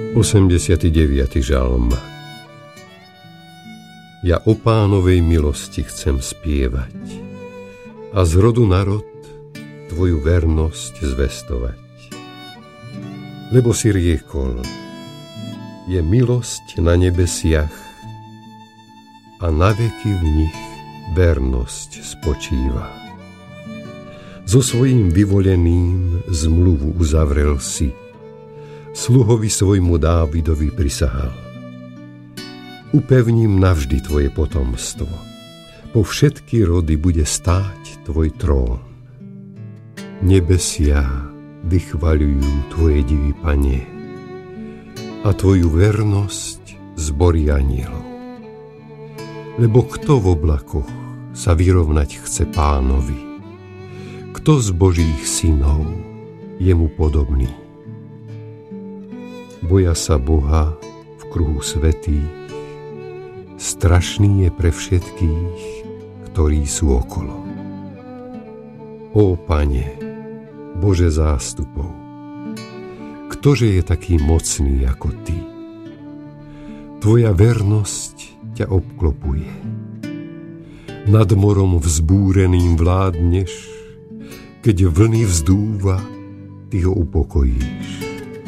89. žalm. Ja o Pánovej milosti chcem spievať a z rodu na rod tvoju vernosť zvestovať. Lebo si riekol, je milosť na nebesiach a na veky v nich vernosť spočíva. So svojím vyvoleným zmluvu uzavrel si, sluhovi svojmu Dávidovi prisahal. Upevním navždy tvoje potomstvo, po všetky rody bude stáť tvoj trón. Nebesia vychvaľujú tvoje divy, Pane, a tvoju vernosť zbory anielov. Lebo kto v oblakoch sa vyrovnať chce Pánovi? Kto z Božích synov je mu podobný? Boja sa Boha v kruhu svätých, strašný je pre všetkých, ktorí sú okolo. Ó Pane, Bože zástupov, ktože je taký mocný ako Ty? Tvoja vernosť ťa obklopuje. Nad morom vzbúreným vládneš, keď vlny vzdúva, Ty ho upokojíš.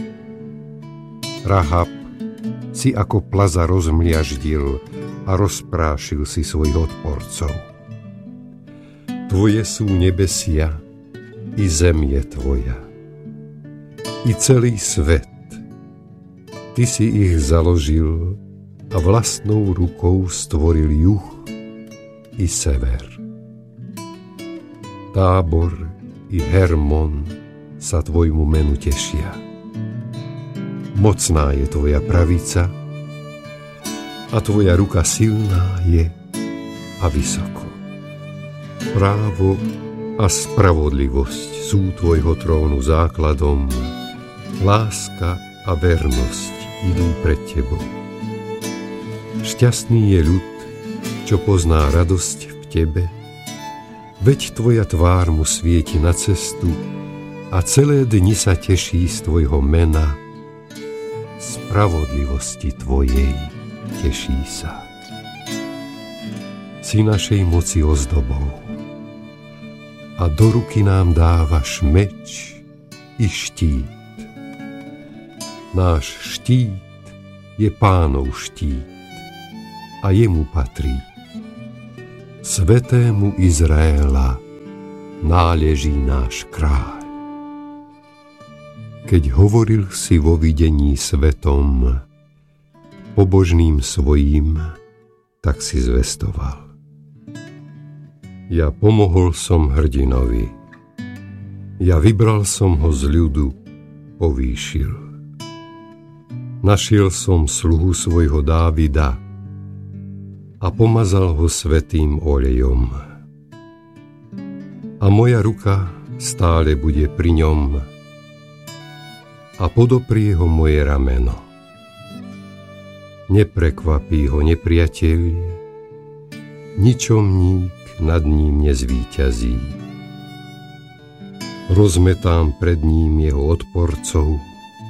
Rahab si ako plaza rozmliaždil a rozprášil si svojich odporcov. Tvoje sú nebesia, i zem je tvoja, i celý svet. Ty si ich založil a vlastnou rukou stvoril juh i sever. Tábor i Hermon sa tvojmu menu tešia. Mocná je tvoja pravica a tvoja ruka silná je a vysoko. Právo a spravodlivosť sú tvojho trónu základom, láska a vernosť idú pred tebou. Šťastný je ľud, čo pozná radosť v tebe, veď tvoja tvár mu svieti na cestu a celé dni sa teší z tvojho mena. Spravodlivosti tvojej teší sa. Si našej moci ozdobou a do ruky nám dávaš meč i štít. Náš štít je Pánov štít a jemu patrí. Svätému Izraela náleží náš kráľ. Keď hovoril si vo videní svetom, pobožným svojím, tak si zvestoval. Ja pomohol som hrdinovi, ja vybral som ho z ľudu, povýšil. Našiel som sluhu svojho Dávida a pomazal ho svätým olejom. A moja ruka stále bude pri ňom a podoprie ho moje rameno. Neprekvapí ho nepriateľ, ničomník nad ním nezvíťazí. Rozmetám pred ním jeho odporcov,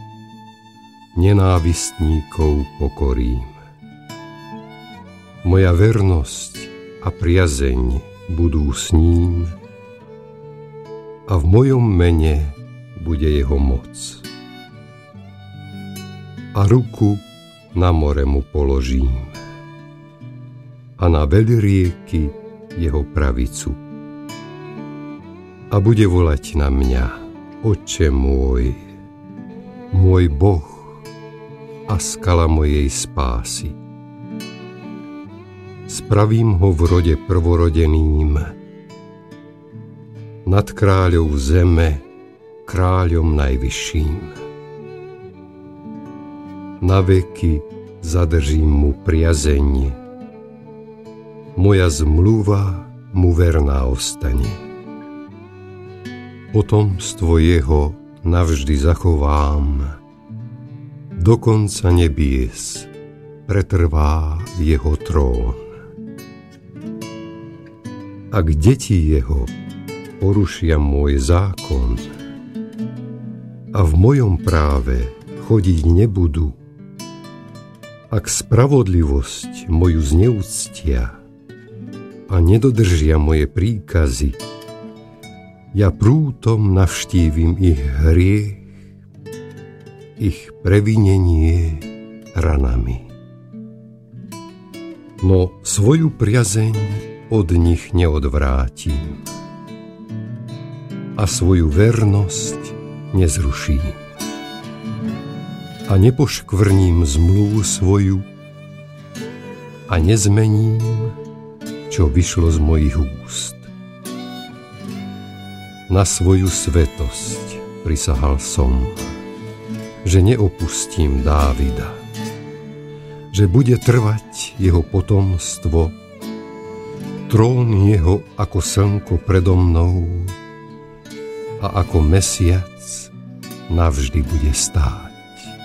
nenávistníkov pokorím. Moja vernosť a priazeň budú s ním a v mojom mene bude jeho moc. A ruku na more mu položím a na veľrieky jeho pravicu. A bude volať na mňa, Otče môj, môj Boh a skala mojej spásy. Spravím ho v rode prvorodeným, nad kráľov zeme, kráľom najvyšším. Na veky zadržím mu priazeň, moja zmluva mu verná ostane. Potomstvo jeho navždy zachovám, do konca nebies pretrvá jeho trón. Ak deti jeho porušia môj zákon a v mojom práve chodiť nebudú, Ak spravodlivosť moju zneúctia a nedodržia moje príkazy, ja prútom navštívim ich hriech, ich previnenie ranami. No svoju priazeň od nich neodvrátim a svoju vernosť nezruším. A nepoškvrním zmluvu svoju a nezmením, čo vyšlo z mojich úst. Na svoju svetosť prisahal som, že neopustím Dávida, že bude trvať jeho potomstvo, trón jeho ako slnko predo mnou a ako mesiac navždy bude stáť.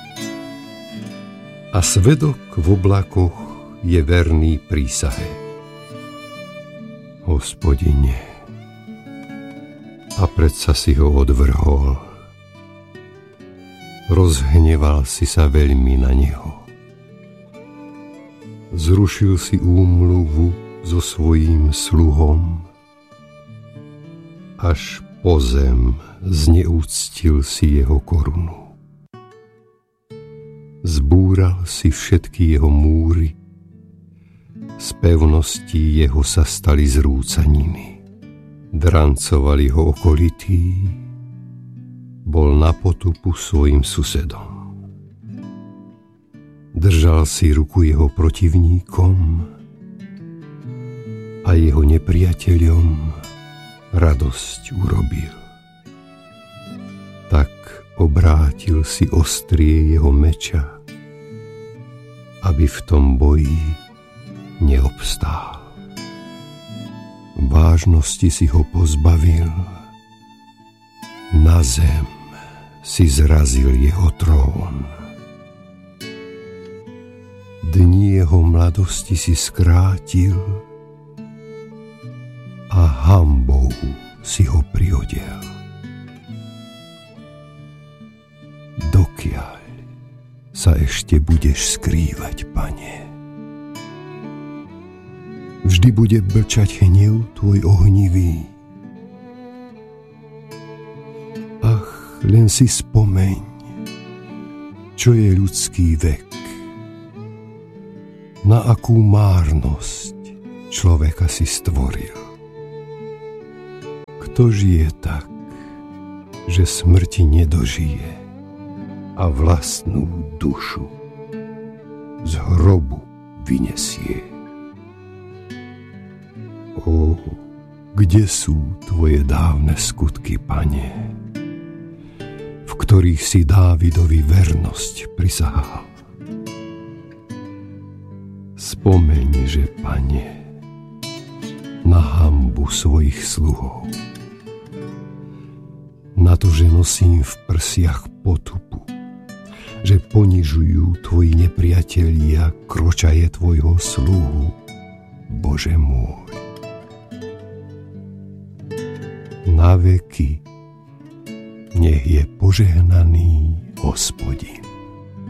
A svedok v oblakoch je verný prísahe. Hospodine, a predsa si ho odvrhol. Rozhneval si sa veľmi na neho. Zrušil si úmluvu so svojím sluhom, až po zem zneúctil si jeho korunu. Zbúral si všetky jeho múry, z pevností jeho sa stali zrúcaniny. Drancovali ho okolití, bol na potupu svojim susedom. Držal si ruku jeho protivníkom a jeho nepriateľom radosť urobil. Tak obrátil si ostrie jeho meča, aby v tom boji neobstál. Vážnosti si ho pozbavil, na zem si zrazil jeho trón. Dni jeho mladosti si skrátil a hanbou si ho priodel. Dokiaľ sa ešte budeš skrývať, Pane? Vždy bude blčať hnev tvoj ohnivý. Ach, len si spomeň, čo je ľudský vek, na akú márnosť človeka si stvoril. Kto žije tak, že smrti nedožije a vlastnú dušu z hrobu vyniesie? Ó, kde sú tvoje dávne skutky, Pane, v ktorých si Dávidovi vernosť prisahal? Spomeň, že, Pane, na hanbu svojich sluhov, na to, že nosím v prsiach potupu, že ponižujú tvoji nepriatelia kročaje tvojho sluhu, Bože môj. Na veky nech je požehnaný Hospodin.